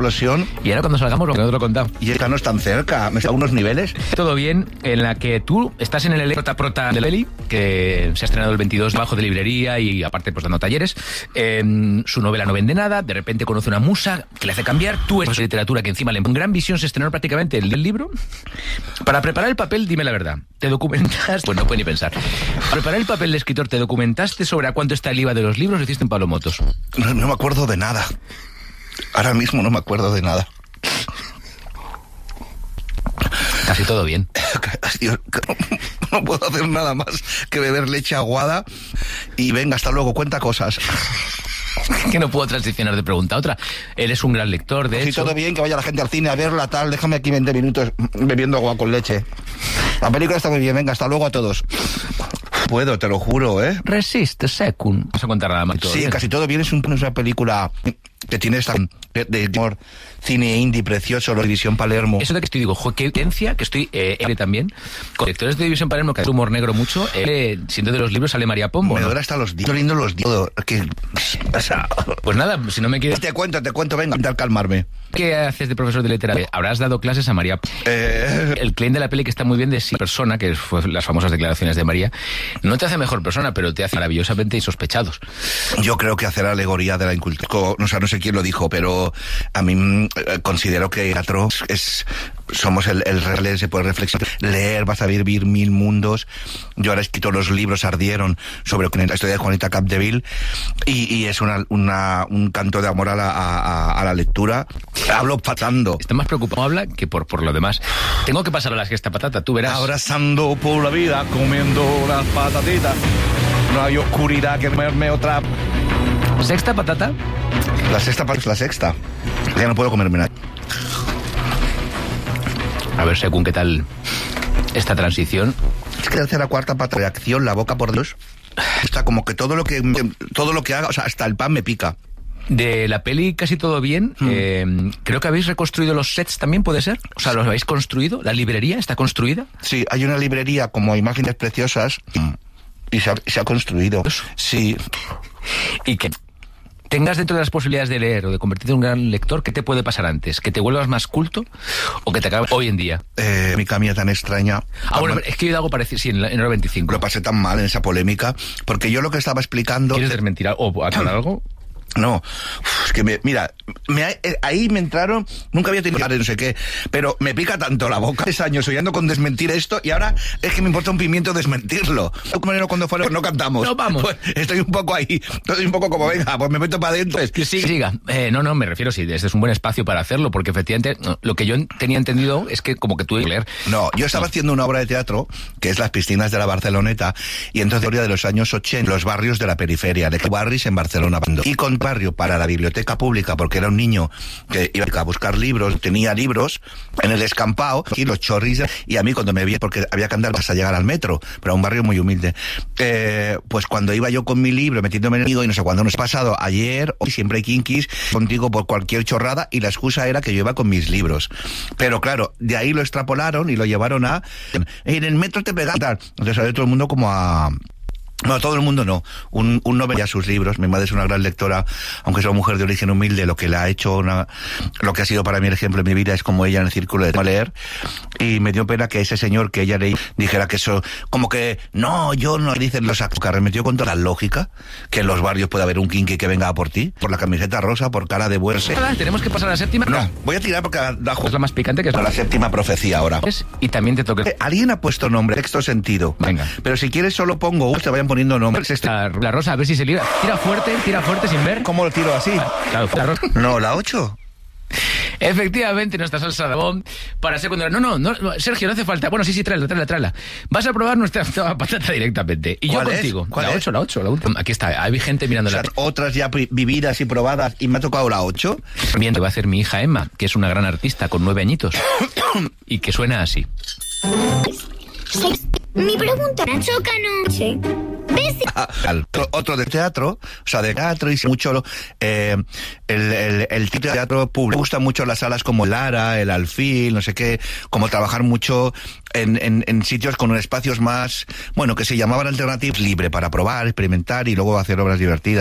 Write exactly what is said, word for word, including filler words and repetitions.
explosión. Y ahora cuando salgamos, lo que no te lo he contado. Y esta no es tan cerca, me está a unos niveles. Todo bien, en la que tú estás en el prota prota de Leli, que se ha estrenado el veintidós bajo de librería y aparte pues dando talleres. Eh, su novela no vende nada, de repente conoce una musa que le hace cambiar. Tú eres literatura que encima le con gran visión se estrenó prácticamente el, el libro. Para preparar el papel, dime la verdad, ¿te documentaste? Pues no puede ni pensar. Para preparar el papel de escritor, ¿te documentaste sobre a cuánto está el I V A de los libros o hiciste en palomotos? No, no me acuerdo de nada. Ahora mismo no me acuerdo de nada. Casi todo bien. No puedo hacer nada más que beber leche aguada y venga, hasta luego, cuenta cosas. Que no puedo transicionar de pregunta a otra. Eres un gran lector, de sí, hecho. Todo bien, que vaya la gente al cine a verla, tal. Déjame aquí veinte minutos bebiendo agua con leche. La película está muy bien, venga, hasta luego a todos. Puedo, te lo juro, ¿eh? Resiste, secund. Vas a contar nada más. Sí, bien. Casi todo bien. Es un, una película que tiene esta de, de humor, cine indie precioso, la División Palermo. Eso de que estoy, digo, jo, qué evidencia, que estoy eh, también, con lectores de División Palermo, que hace humor negro mucho, eh, siendo de los libros sale María Pombo. Me ¿no? duele hasta los dientes, lindo los dientes. Que... Pues nada, si no me quieres... Te cuento, te cuento, venga, intentar calmarme. ¿Qué haces de profesor de literatura? ¿Habrás dado clases a María? Eh... El claim de la peli que está muy bien de sí persona, que fue las famosas declaraciones de María, no te hace mejor persona, pero te hace maravillosamente insospechados. Yo creo que hacer alegoría de la incultura, no, o sea, no sé quién lo dijo, pero a mí eh, considero que teatro es... Somos el, el rey, se puede reflexionar, leer, vas a vivir mil mundos. Yo ahora he escrito los libros, ardieron, sobre la historia de Juanita Capdeville, y, y es una, una, un canto de amor a la, a, a la lectura. Hablo patando. Está más preocupado habla que por, por lo demás. Tengo que pasar a la sexta patata, tú verás. Abrazando por la vida, comiendo las patatitas. No hay oscuridad que comerme otra. ¿Sexta patata? La sexta patata es la sexta. Ya no puedo comerme nada. A ver, según qué tal esta transición. Es que hace la cuarta pata reacción, la boca por Dios. Está como que todo lo que todo lo que haga, o sea, hasta el pan me pica. De la peli casi todo bien. Hmm. Eh, creo que habéis reconstruido los sets también, ¿puede ser? O sea, ¿los habéis construido? ¿La librería está construida? Sí, hay una librería como imágenes preciosas y se ha, se ha construido. Sí. ¿Y qué? Tengas dentro de las posibilidades de leer o de convertirte en un gran lector, ¿qué te puede pasar antes? ¿Que te vuelvas más culto o que te acabes hoy en día? Eh, mi camilla tan extraña. Ah, bueno, es que yo algo parecido, sí, en la, en hora veinticinco. Lo pasé tan mal en esa polémica, porque yo lo que estaba explicando... ¿Quieres desmentir o hacer algo? No, es que me, mira, me, ahí me entraron, nunca había tenido no sé qué, pero me pica tanto la boca. Tres años soñando con desmentir esto y ahora es que me importa un pimiento desmentirlo. Cuando fuera no cantamos. No, vamos. Pues estoy un poco ahí, estoy un poco como, venga, pues me meto para adentro. Que sí, siga. Eh, no, no, me refiero, sí, este es un buen espacio para hacerlo, porque efectivamente no, lo que yo tenía entendido es que como que tú leer. No, yo estaba no. haciendo una obra de teatro, que es Las piscinas de la Barceloneta, y entonces teoría de los años ochenta, los barrios de la periferia, de barrios en Barcelona. Y con barrio para la biblioteca pública, porque era un niño que iba a buscar libros, tenía libros en el descampado, y los chorris, y a mí cuando me vi, porque había que andar hasta llegar al metro, pero a un barrio muy humilde, eh, pues cuando iba yo con mi libro, metiéndome en el libro, y no sé cuándo nos ha pasado, ayer, hoy siempre hay kinkis contigo por cualquier chorrada, y la excusa era que yo iba con mis libros. Pero claro, de ahí lo extrapolaron y lo llevaron a... En el metro te pegan, entonces salió todo el mundo como a... No, todo el mundo no. Un, un no veía sus libros. Mi madre es una gran lectora, aunque es una mujer de origen humilde. Lo que le ha hecho, una, lo que ha sido para mí el ejemplo de mi vida es como ella en el círculo de leer. Y me dio pena que ese señor que ella leí dijera que eso, como que, no, yo no, dicen los actos, que arremetió contra la lógica, que en los barrios puede haber un kinky que venga a por ti, por la camiseta rosa, por cara de buerse. ¿Tenemos que pasar a la séptima? No, voy a tirar porque la, es la más picante que es. La séptima profecía ahora. Y también te toca. Alguien ha puesto nombre, texto sentido. Venga. Pero si quieres solo pongo, te vayan poniendo nombres. Este... La, la rosa, a ver si se libra. Tira fuerte, tira fuerte sin ver. ¿Cómo lo tiro así? Claro, la rosa. No, la ocho. Efectivamente, nuestra salsa de abón para secundaria. No, no, no, Sergio, no hace falta. Bueno, sí, sí, tráela, tráela, tráela. Vas a probar nuestra patata directamente. Y yo contigo. ¿Cuál la es? ocho, la ocho, la última. Aquí está, hay gente mirando. O sea, otras ya vividas y probadas y me ha tocado la ocho. Bien, te va a hacer mi hija Emma, que es una gran artista con nueve añitos. Y que suena así. Mi pregunta, choca noche. Ah, otro de teatro, o sea, de teatro y mucho eh, el, el, el tipo de teatro público. Me gustan mucho las salas como Lara, el Alfil, no sé qué, como trabajar mucho en, en, en sitios con espacios más, bueno, que se llamaban alternativos, libre para probar, experimentar y luego hacer obras divertidas.